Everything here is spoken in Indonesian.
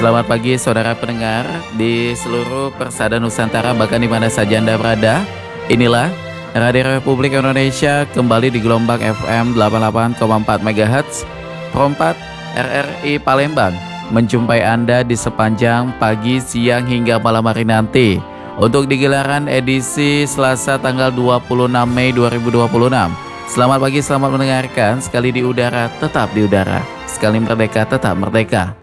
Selamat pagi saudara pendengar di seluruh persada Nusantara, bahkan di mana saja Anda berada. Inilah Radio Republik Indonesia kembali di gelombang FM 88,4 MHz Pro 4 RRI Palembang, menjumpai Anda di sepanjang pagi, siang hingga malam hari nanti untuk digelaran edisi Selasa tanggal 26 Mei 2026. Selamat pagi, selamat mendengarkan. Sekali di udara, tetap di udara. Sekali merdeka, tetap merdeka.